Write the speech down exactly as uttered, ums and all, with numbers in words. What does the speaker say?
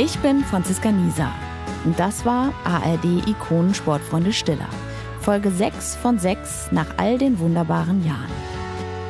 Ich bin Franziska Nieser und das war A R D-Ikonen Sportfreunde Stiller. Folge sechs von sechs nach all den wunderbaren Jahren.